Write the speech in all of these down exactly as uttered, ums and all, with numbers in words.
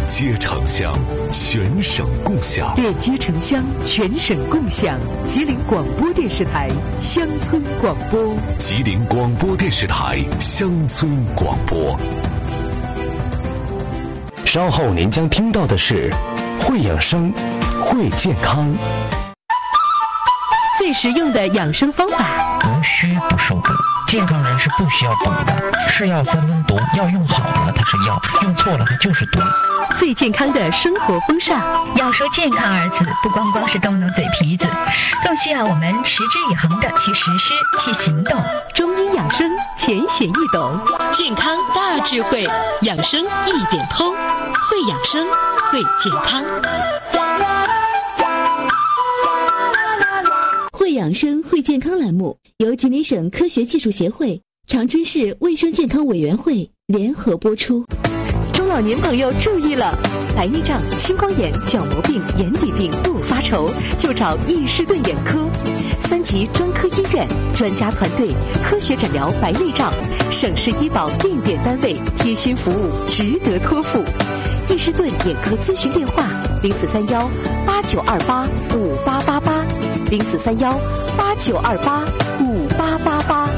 接城乡，全省共享。 链接城乡，全省共享。吉林广播电视台乡村广播。 吉林广播电视台乡村广播。稍后您将听到的是会养生，会健康。 最实用的养生方法， 无需不受补。健康人是不需要补的，是药三分毒，药用好了它是药，用错了它就是毒。 最健康的生活风尚， 要说健康二字，不光光是动动嘴皮子，更需要我们持之以恒的去实施、去行动。 中医养生浅显易懂，健康大智慧，养生一点通，会养生，会健康。 会养生会健康栏目由吉林省科学技术协会、长春市卫生健康委员会联合播出。 中老年朋友注意了，白内障、青光眼、角膜病、眼底病不发愁，就找易士顿眼科，三级专科医院，专家团队，科学诊疗白内障，省市医保定点单位，贴心服务，值得托付。易士顿眼科咨询电话：零四三幺八九二八五八八八，零四三幺八九二八五八八八。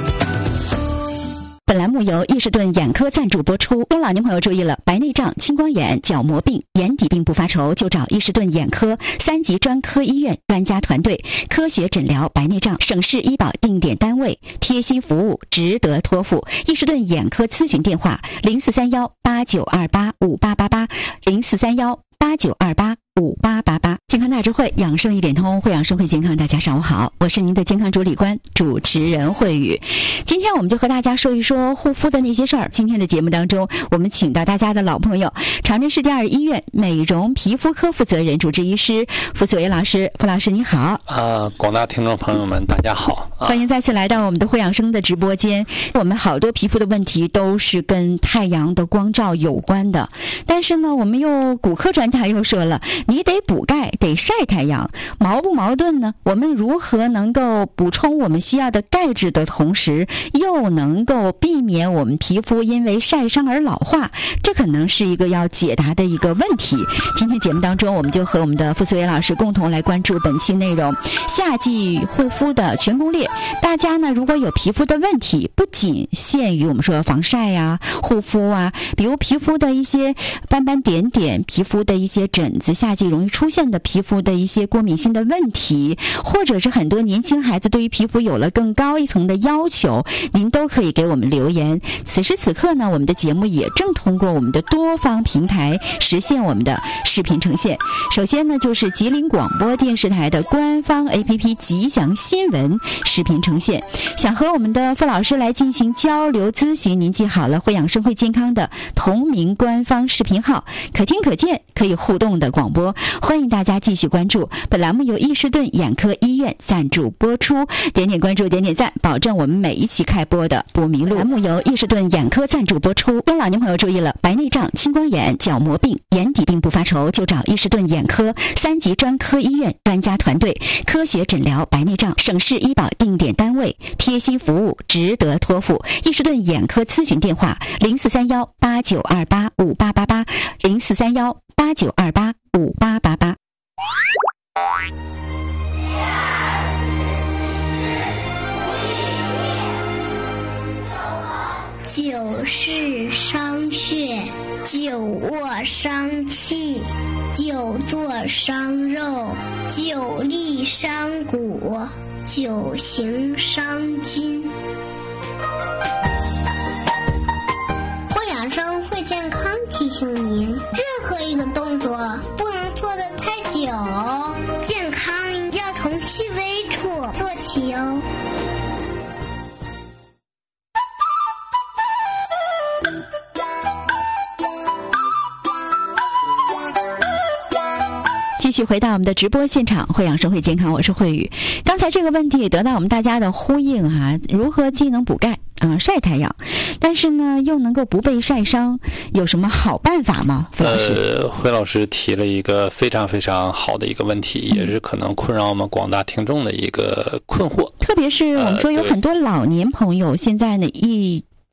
本栏目由易士顿眼科赞助播出。中老年朋友注意了，白内障、青光眼、角膜病、眼底病不发愁，就找易士顿眼科，三级专科医院，专家团队，科学诊疗白内障，省市医保定点单位，贴心服务，值得托付。易士顿眼科咨询电话：零四三幺八九二八五八八八，零四三幺八九二八五八八八。健康大智慧，养生一点通，会养生会健康。大家上午好，我是您的健康主理官主持人慧宇。今天我们就和大家说一说护肤的那些事儿。今天的节目当中，我们请到大家的老朋友，长春市第二医院美容皮肤科负责人主治医师傅子维老师。傅老师你好。 呃，广大听众朋友们大家好、啊、 欢迎再次来到我们的会养生的直播间。我们好多皮肤的问题都是跟太阳的光照有关的，但是呢，我们又骨科专家又说了，你得补钙，得晒太阳，矛不矛盾呢？我们如何能够补充我们需要的钙质的同时，又能够避免我们皮肤因为晒伤而老化？这可能是一个要解答的一个问题。今天节目当中，我们就和我们的傅思维老师共同来关注本期内容，夏季护肤的全攻略。大家呢，如果有皮肤的问题，不仅限于我们说防晒呀、护肤啊，比如皮肤的一些斑斑点点、皮肤的一些疹子，夏季容易出现的皮肤的一些过敏性的问题，或者是很多年轻孩子对于皮肤有了更高一层的要求，您都可以给我们留言。此时此刻呢，我们的节目也正通过我们的多方平台实现我们的视频呈现。首先呢，就是吉林广播电视台的官方 A P P 吉祥新闻视频呈现。想和我们的傅老师来进行交流咨询，您记好了会养生会健康的同名官方视频号，可听可见可以互动的广播，欢迎大家继续关注。本栏目由易士顿眼科医院赞助播出，点点关注，点点赞，保证我们每一期开播的不迷路。栏目由易士顿眼科赞助播出。中老年朋友注意了，白内障、青光眼、角膜病、眼底病不发愁，就找易士顿眼科，三级专科医院，专家团队，科学诊疗白内障，省市医保定点单位，贴心服务，值得托付。易士顿眼科咨询电话：零四三幺八九二八五八八八，零四三幺八九二八五八八八。 九是伤血，九卧伤气，九坐伤肉，九立伤骨，九行伤筋。会养生会健康提醒您，任何一个动作不能做得太久，健康要从细微处做起哦。 继续回到我们的直播现场，会养生会健康，我是慧宇。刚才这个问题也得到我们大家的呼应啊，如何既能补钙啊、呃、晒太阳，但是呢又能够不被晒伤，有什么好办法吗？傅老师， 呃，慧老师提了一个非常非常好的一个问题，也是可能困扰我们广大听众的一个困惑。 特别是我们说有很多老年朋友，现在呢一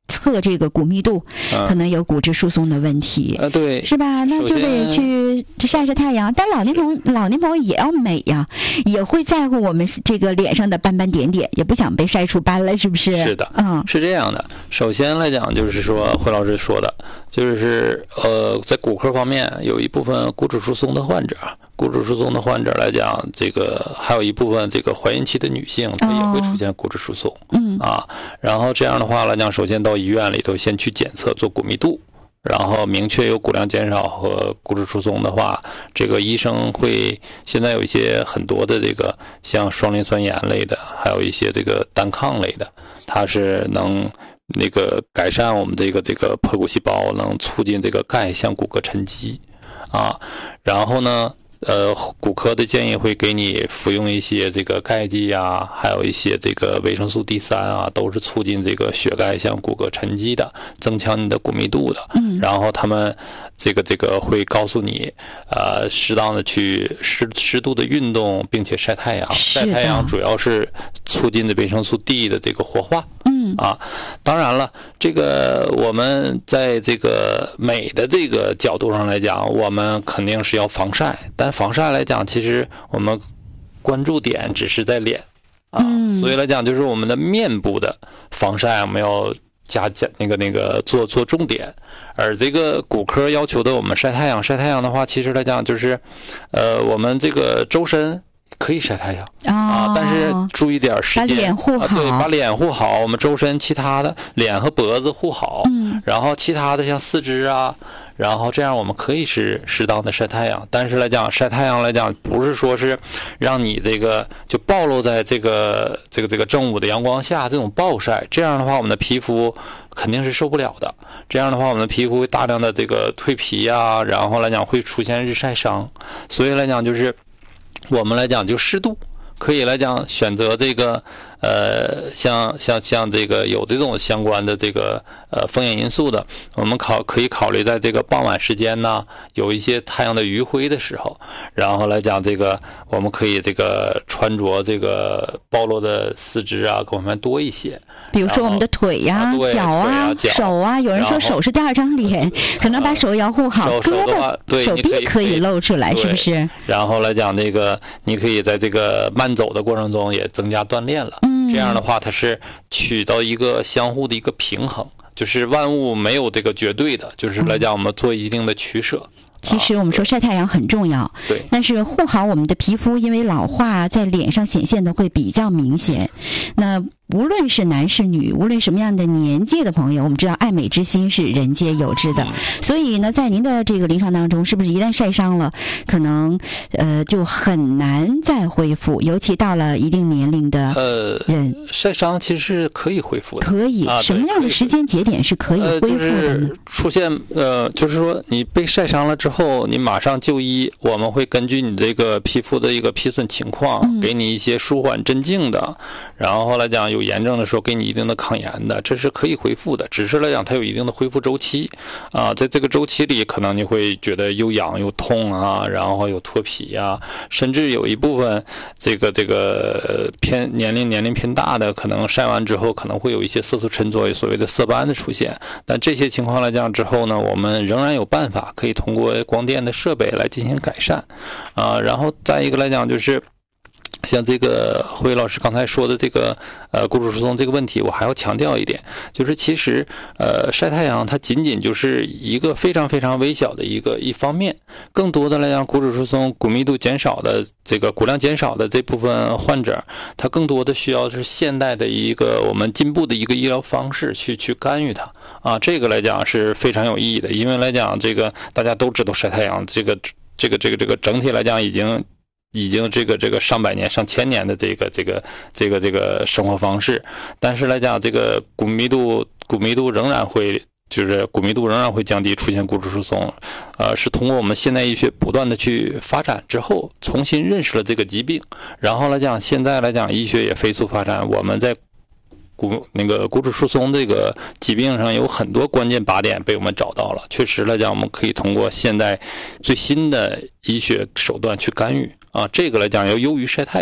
测这个骨密度， 嗯、 可能有骨质疏松的问题， 呃，对， 是吧？那就得去晒晒太阳。但老年朋老年朋友也要美呀，也会在乎我们这个脸上的斑斑点点，也不想被晒出斑来，是不是？ 是的， 嗯， 是这样的。首先来讲，就是说惠老师说的，就是呃，在骨科方面有一部分骨质疏松的患者。骨质疏松的患者来讲，这个还有一部分这个怀孕期的女性，她也会出现骨质疏松。嗯啊，然后这样的话来讲，首先到医院里头先去检测做骨密度，然后明确有骨量减少和骨质疏松的话，这个医生会现在有一些很多的这个像双磷酸盐类的，还有一些这个单抗类的，它是能那个改善我们这个这个破骨细胞，能促进这个钙向骨骼沉积啊，然后呢。呃，骨科的建议会给你服用一些这个钙剂啊，还有一些这个维生素 D 三 啊，都是促进这个血钙向骨骼沉积的，增强你的骨密度的。嗯，然后他们这个这个会告诉你，呃，适当的去适适度的运动，并且晒太阳。晒太阳主要是促进的维生素 D 的这个活化。嗯啊，当然了，这个我们在这个美的这个角度上来讲，我们肯定是要防晒，但防晒来讲，其实我们关注点只是在脸啊，嗯、所以来讲，就是我们的面部的防晒我们要加加那个那个做做重点，而这个骨科要求的我们晒太阳，晒太阳的话，其实来讲就是，呃，我们这个周身。可以晒太阳、哦、啊，但是注意点时间， 把脸护好、啊， 对，把脸护好，我们周身其他的脸和脖子护好，嗯，然后其他的像四肢啊，然后这样我们可以是适当的晒太阳，但是来讲晒太阳来讲，不是说是让你这个就暴露在这个这个这个正午的阳光下这种暴晒，这样的话我们的皮肤肯定是受不了的，这样的话我们的皮肤会大量的这个蜕皮啊，然后来讲会出现日晒伤，所以来讲就是我们来讲就适度，可以来讲选择这个呃像像像这个有这种相关的这个呃风险因素的，我们考可以考虑在这个傍晚时间呢，有一些太阳的余晖的时候，然后来讲这个我们可以这个穿着这个暴露的四肢啊各方面多一些， 比如说我们的腿呀、啊、脚啊、手啊，有人说手是第二张脸，可能把手要护好，胳膊、手臂可以露出来，是不是？ 然后来讲这个，你可以在这个慢走的过程中也增加锻炼了。嗯，这样的话，它是取到一个相互的一个平衡，就是万物没有这个绝对的，就是来讲我们做一定的取舍。 其实我们说晒太阳很重要， 对， 但是护好我们的皮肤，因为老化在脸上显现的会比较明显。那无论是男是女，无论什么样的年纪的朋友，我们知道爱美之心是人皆有之的。所以呢，在您的这个临床当中，是不是一旦晒伤了，可能呃就很难再恢复？尤其到了一定年龄的人， 呃、晒伤其实是可以恢复的。 可以，啊、什么样的时间节点是可以恢复的呢？ 呃就是、出现呃，就是说你被晒伤了之后，你马上就医，我们会根据你这个皮肤的一个皮损情况，嗯、给你一些舒缓镇静的，然后来讲有炎症的时候给你一定的抗炎的，这是可以恢复的。只是来讲它有一定的恢复周期啊，在这个周期里，可能你会觉得又痒又痛啊，然后有脱皮啊，甚至有一部分这个这个偏年龄年龄偏大的，可能晒完之后可能会有一些色素沉着，所谓的色斑的出现。但这些情况来讲之后呢，我们仍然有办法可以通过光电的设备来进行改善啊。然后再一个来讲就是像这个辉老师刚才说的这个呃骨质疏松这个问题，我还要强调一点，就是其实呃晒太阳它仅仅就是一个非常非常微小的一个一方面，更多的来讲骨质疏松骨密度减少的这个骨量减少的这部分患者，他更多的需要是现代的一个我们进步的一个医疗方式去去干预它啊，这个来讲是非常有意义的，因为来讲这个大家都知道晒太阳这个这个这个这个整体来讲已经。已经这个这个上百年上千年的这个这个这个这个生活方式，但是来讲这个骨密度骨密度仍然会就是骨密度仍然会降低，出现骨质疏松，呃，是通过我们现代医学不断的去发展之后，重新认识了这个疾病，然后来讲现在来讲医学也飞速发展，我们在骨那个骨质疏松这个疾病上有很多关键靶点被我们找到了，确实来讲我们可以通过现代最新的医学手段去干预啊，这个来讲要优于晒太阳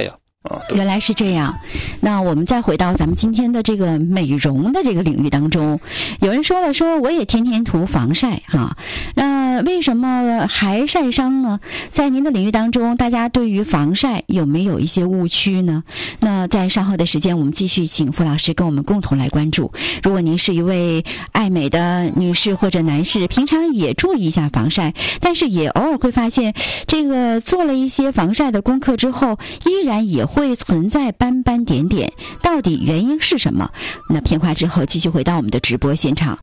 啊， 原来是这样。那我们再回到咱们今天的这个美容的这个领域当中，有人说了，说我也天天涂防晒哈，那为什么还晒伤呢？在您的领域当中，大家对于防晒有没有一些误区呢？那在稍后的时间，我们继续请傅老师跟我们共同来关注。如果您是一位爱美的女士或者男士，平常也注意一下防晒，但是也偶尔会发现，这个做了一些防晒的功课之后，依然也会存在斑斑点点，到底原因是什么？那片花之后，继续回到我们的直播现场。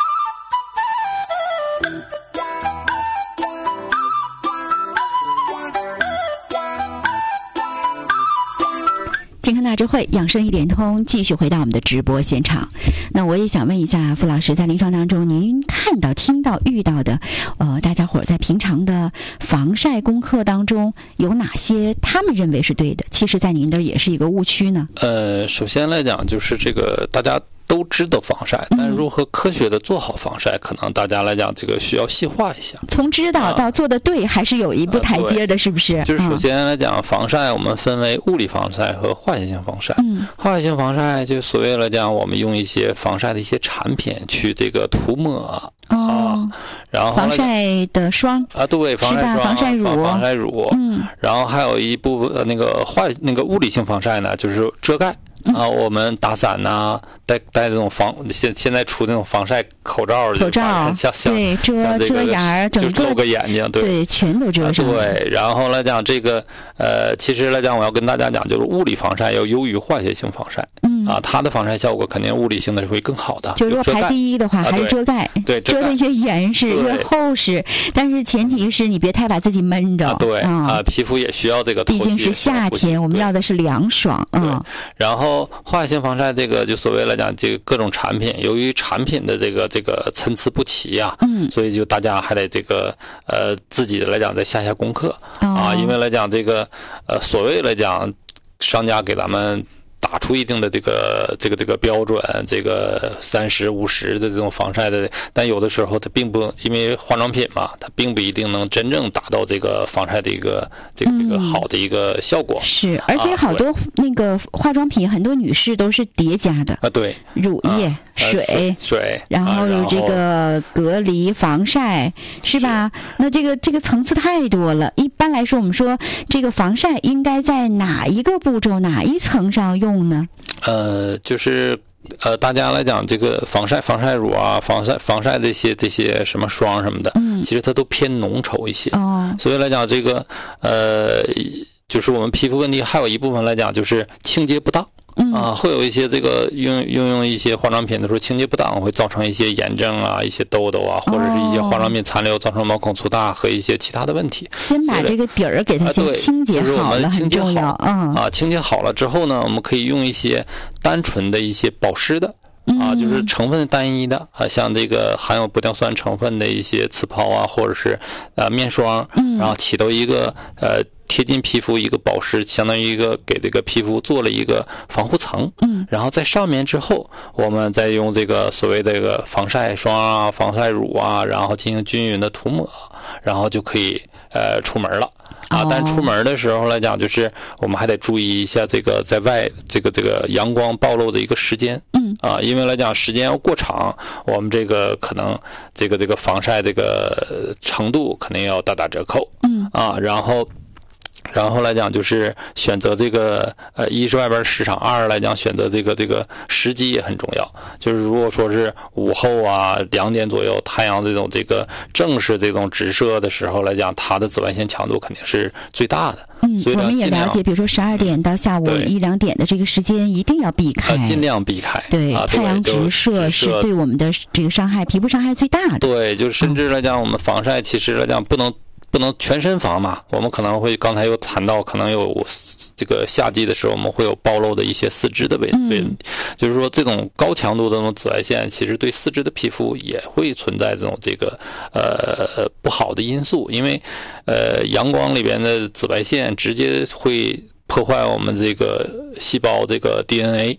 健康大智慧，养生一点通，继续回到我们的直播现场。那我也想问一下傅老师，在临床当中，您看到、听到、遇到的，呃，大家伙在平常的防晒功课当中，有哪些他们认为是对的，其实在您的也是一个误区呢？ 呃，首先来讲，就是这个大家都知道防晒，但如何科学的做好防晒，可能大家来讲这个需要细化一下。 从知道到做的对，还是有一步台阶的，是不是？ 就是首先来讲，防晒我们分为物理防晒和化学性防晒。嗯，化学性防晒就所谓来讲，我们用一些防晒的一些产品去这个涂抹。 哦， 啊、然后防晒的霜啊，对，防晒霜、 防晒乳、 防晒乳，嗯，然后还有一部分那个化那个物理性防晒呢，就是遮盖。啊，我们打伞呐、啊，戴戴这种防现现在出那种防晒口罩， 口罩像像对遮像这个遮眼，整个露个眼睛，对对，全都遮上。 对，然后来讲这个呃，其实来讲我要跟大家讲，就是物理防晒要优于化学性防晒。嗯啊，它的防晒效果肯定物理性的是会更好的。 就如果排第一的话，还是遮盖， 对， 遮的越严实越厚实，但是前提是你别太把自己闷着。 对啊，皮肤也需要这个。 毕竟是夏天，我们要的是凉爽啊。 然后化学性防晒这个就所谓来讲，这个各种产品，由于产品的这个这个参差不齐呀、啊，嗯，所以就大家还得这个呃自己来讲再下下功课、哦、啊，因为来讲这个呃所谓来讲，商家给咱们打出一定的这个这个这个标准，这个三十五十的这种防晒的，但有的时候它并不，因为化妆品嘛，它并不一定能真正达到这个防晒的一个这个这个好的一个效果。 嗯、是，而且好多那个化妆品，很多女士都是叠加的啊，对， 乳液、啊、水、 水， 然后有这个隔离、防晒，是吧？那这个这个层次太多了。一般来说，我们说这个防晒应该在哪一个步骤、哪一层上用呢？ 呃，就是呃，大家来讲，这个防晒、防晒乳啊，防晒、防晒这些这些什么霜什么的，嗯，其实它都偏浓稠一些。哦，所以来讲，这个呃，就是我们皮肤问题还有一部分来讲，就是清洁不当。嗯啊，会有一些这个用用用一些化妆品的时候清洁不当，会造成一些炎症啊、一些痘痘啊，或者是一些化妆品残留造成毛孔粗大和一些其他的问题。 先把这个底儿给它先清洁好了，很重要。嗯啊，清洁好了之后呢，我们可以用一些单纯的一些保湿的。啊，就是成分单一的啊，像这个含有玻尿酸成分的一些刺泡啊，或者是呃面霜，嗯，然后起到一个呃贴近皮肤一个保湿，相当于一个给这个皮肤做了一个防护层，嗯，然后在上面之后，我们再用这个所谓的这个防晒霜啊、防晒乳啊，然后进行均匀的涂抹，然后就可以呃出门了。啊，但出门的时候来讲，就是我们还得注意一下这个在外这个这个阳光暴露的一个时间，嗯，啊，因为来讲时间要过长，我们这个可能这个这个防晒这个程度肯定要大打折扣，嗯，啊，然后。然后来讲，就是选择这个呃，一是外边市场，二来讲选择这个这个时机也很重要。就是如果说是午后啊两点左右，太阳这种这个正是这种直射的时候来讲，它的紫外线强度肯定是最大的。 嗯，我们也了解，比如说十二点到下午一两点的这个时间一定要避开， 呃、尽量避开。 对， 啊、 太阳直射是对我们的这个伤害，皮肤伤害最大的。 对，就甚至来讲，我们防晒其实来讲不能。不能全身防嘛，我们可能会刚才又谈到，可能有这个夏季的时候，我们会有暴露的一些四肢的问题，嗯、就是说这种高强度的这种紫外线，其实对四肢的皮肤也会存在这种这个呃不好的因素，因为呃阳光里边的紫外线直接会破坏我们这个细胞这个 D N A。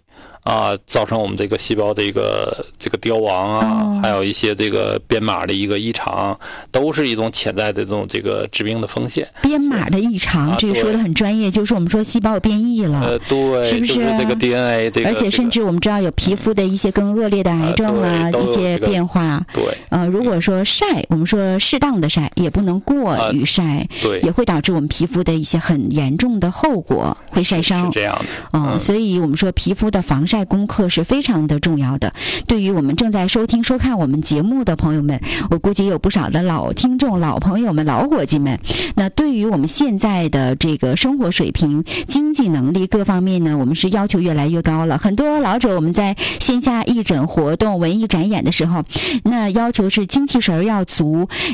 啊，造成我们这个细胞的一个这个凋亡啊， 哦、 还有一些这个编码的一个异常，都是一种潜在的这种这个致病的风险。 编码的异常，啊、这个说的很专业，就是我们说细胞有变异了， 呃，对， 是不是？ 就是这个 D N A 这个， 而且甚至我们知道有皮肤的一些更恶劣的癌症啊， 呃、 一些变化。 对， 呃，如果说晒，我们说适当的晒，也不能过于晒，呃、 对， 也会导致我们皮肤的一些很严重的后果，会晒伤。 是这样的， 嗯、呃，所以我们说皮肤的防晒功课是非常的重要的。对于我们正在收听收看我们节目的朋友们，我估计有不少的老听众、老朋友们、老伙计们。那对于我们现在的这个生活水平、经济能力各方面呢，我们是要求越来越高了。很多老者我们在线下义诊活动、文艺展演的时候，那要求是精气神要足，